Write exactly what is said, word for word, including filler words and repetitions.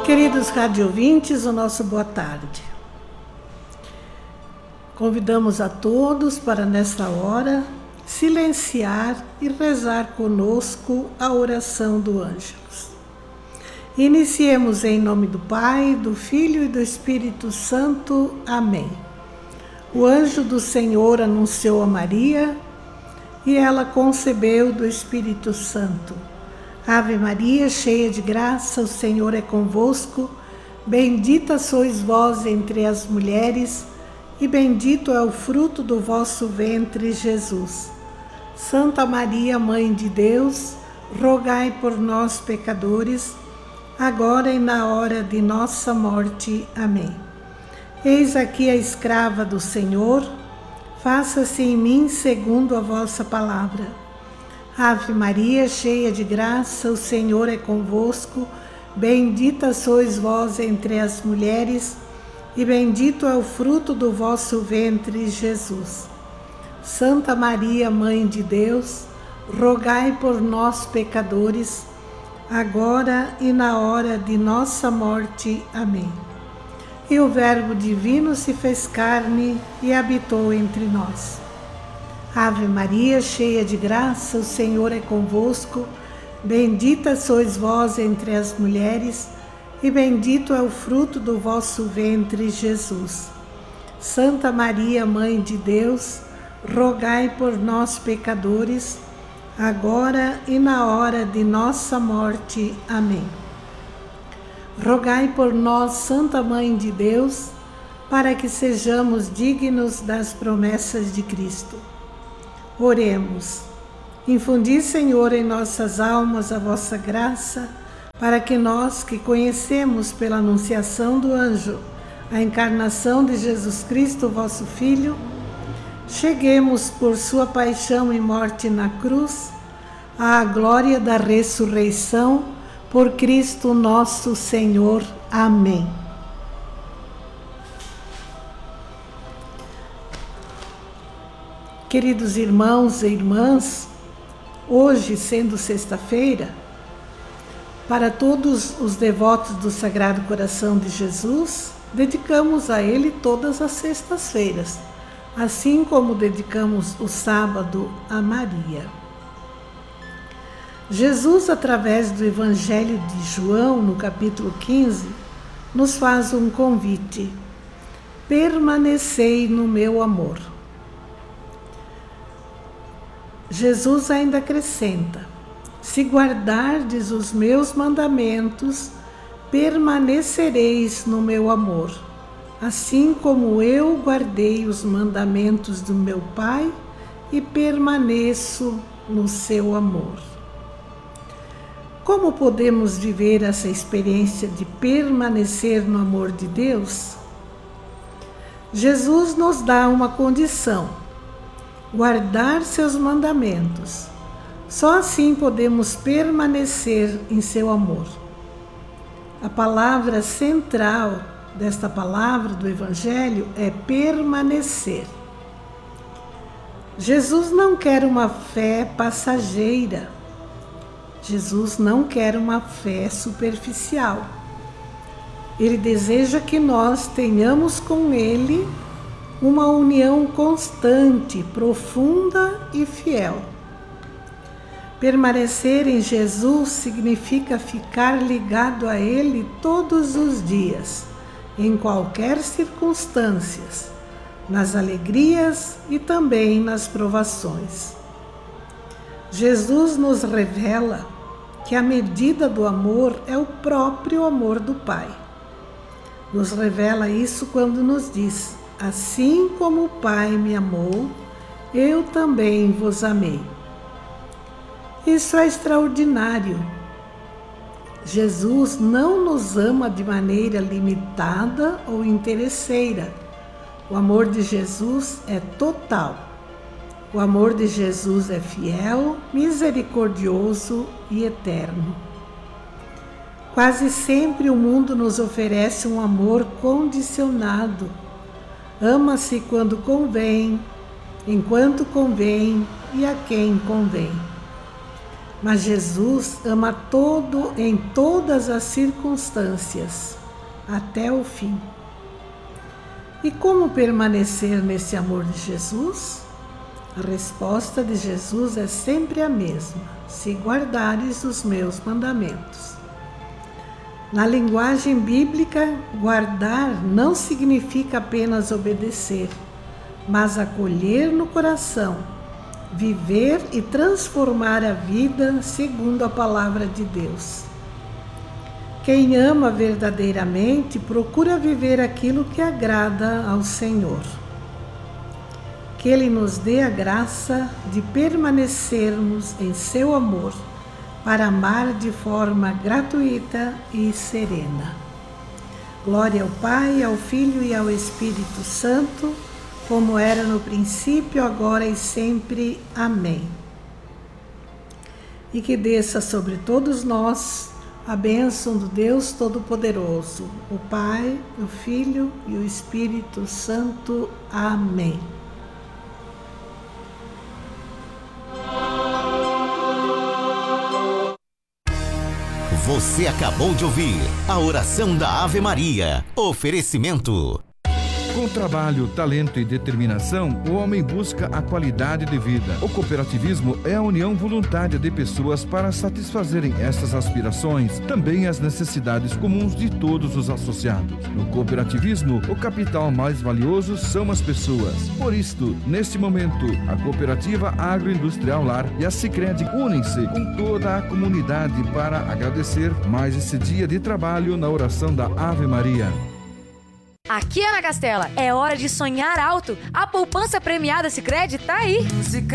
Queridos radiovintes, o nosso boa tarde. Convidamos a todos para, nesta hora, silenciar e rezar conosco a oração do Ângelus. Iniciemos em nome do Pai, do Filho e do Espírito Santo. Amém. O anjo do Senhor anunciou a Maria e ela concebeu do Espírito Santo. Ave Maria, cheia de graça, o Senhor é convosco. Bendita sois vós entre as mulheres, e bendito é o fruto do vosso ventre, Jesus. Santa Maria, Mãe de Deus, rogai por nós, pecadores, agora e na hora de nossa morte. Amém. Eis aqui a escrava do Senhor, faça-se em mim segundo a vossa palavra. Ave Maria, cheia de graça, o Senhor é convosco. Bendita sois vós entre as mulheres, e bendito é o fruto do vosso ventre, Jesus. Santa Maria, Mãe de Deus, rogai por nós, pecadores, agora e na hora de nossa morte. Amém. E o Verbo divino se fez carne e habitou entre nós. Ave Maria, cheia de graça, o Senhor é convosco. Bendita sois vós entre as mulheres, e bendito é o fruto do vosso ventre, Jesus. Santa Maria, Mãe de Deus, rogai por nós, pecadores, agora e na hora de nossa morte. Amém. Rogai por nós, Santa Mãe de Deus, para que sejamos dignos das promessas de Cristo. Oremos. Infundi, Senhor, em nossas almas a vossa graça, para que nós, que conhecemos pela anunciação do anjo a encarnação de Jesus Cristo, vosso Filho, cheguemos por sua paixão e morte na cruz à glória da ressurreição, por Cristo nosso Senhor. Amém. Queridos irmãos e irmãs, hoje, sendo sexta-feira, para todos os devotos do Sagrado Coração de Jesus, dedicamos a Ele todas as sextas-feiras, assim como dedicamos o sábado a Maria. Jesus, através do Evangelho de João, no capítulo quinze, nos faz um convite: permanecei no meu amor. Jesus ainda acrescenta: se guardardes os meus mandamentos, permanecereis no meu amor, assim como eu guardei os mandamentos do meu Pai e permaneço no seu amor. Como podemos viver essa experiência de permanecer no amor de Deus? Jesus nos dá uma condição: guardar seus mandamentos. Só assim podemos permanecer em seu amor. A palavra central desta palavra do Evangelho é permanecer. Jesus não quer uma fé passageira. Jesus não quer uma fé superficial. Ele deseja que nós tenhamos com Ele uma união constante, profunda e fiel. Permanecer em Jesus significa ficar ligado a Ele todos os dias, em qualquer circunstância, nas alegrias e também nas provações. Jesus nos revela que a medida do amor é o próprio amor do Pai. Nos revela isso quando nos diz: assim como o Pai me amou, eu também vos amei. Isso é extraordinário. Jesus não nos ama de maneira limitada ou interesseira. O amor de Jesus é total. O amor de Jesus é fiel, misericordioso e eterno. Quase sempre o mundo nos oferece um amor condicionado. Ama-se quando convém, enquanto convém e a quem convém. Mas Jesus ama todo em todas as circunstâncias, até o fim. E como permanecer nesse amor de Jesus? A resposta de Jesus é sempre a mesma: se guardares os meus mandamentos. Na linguagem bíblica, guardar não significa apenas obedecer, mas acolher no coração, viver e transformar a vida segundo a palavra de Deus. Quem ama verdadeiramente procura viver aquilo que agrada ao Senhor. Que Ele nos dê a graça de permanecermos em seu amor, para amar de forma gratuita e serena. Glória ao Pai, ao Filho e ao Espírito Santo, como era no princípio, agora e sempre. Amém. E que desça sobre todos nós a bênção do Deus Todo-Poderoso, o Pai, o Filho e o Espírito Santo. Amém. Você acabou de ouvir a oração da Ave Maria. Oferecimento. Com trabalho, talento e determinação, o homem busca a qualidade de vida. O cooperativismo é a união voluntária de pessoas para satisfazerem essas aspirações, também as necessidades comuns de todos os associados. No cooperativismo, o capital mais valioso são as pessoas. Por isto, neste momento, a Cooperativa Agroindustrial Lar e a Sicredi unem-se com toda a comunidade para agradecer mais esse dia de trabalho na oração da Ave Maria. Aqui, Ana Castela, é hora de sonhar alto. A poupança premiada Sicredi tá aí.